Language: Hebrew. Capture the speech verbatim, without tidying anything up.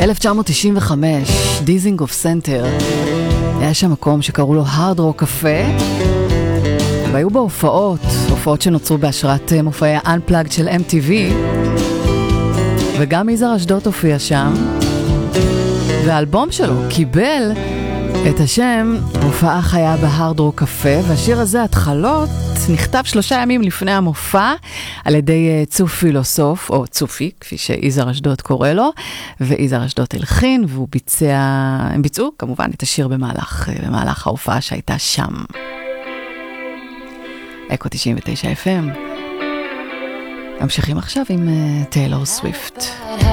אלף תשע מאות תשעים וחמש, דיזינגוף סנטר. היה שם מקום שקראו לו הרד רוק קפה, והיו בו הופעות, הופעות שנוצרו בהשראת מופעי ה-Unplugged של אם טי וי, וגם יזהר אשדות הופיע שם, והאלבום שלו קיבל את השם הופעה חיה בהרד רוק קפה, והשיר הזה, התחלות, נכתב שלושה ימים לפני המופע על ידי צוף פילוסוף, או צופי, כפי שיזהר אשדות קורא לו, ויזהר אשדות הלחין, והוא ביצע, הם ביצעו כמובן את השיר במהלך, במהלך ההופעה שהייתה שם. אקו תשעים ותשע אף אם. ממשיכים עכשיו עם טיילור סוויפט.